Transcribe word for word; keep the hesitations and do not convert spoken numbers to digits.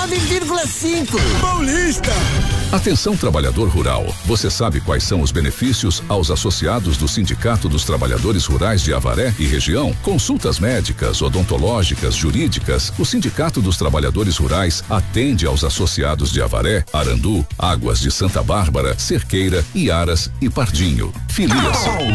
nove vírgula cinco. Paulista. Atenção, trabalhador rural. Você sabe quais são os benefícios aos associados do Sindicato dos Trabalhadores Rurais de Avaré e região? Consultas médicas, odontológicas, jurídicas. O Sindicato dos Trabalhadores Rurais atende aos associados de Avaré, Arandu, Águas de Santa Bárbara, Cerqueira, Iaras e Pardinho. Filias.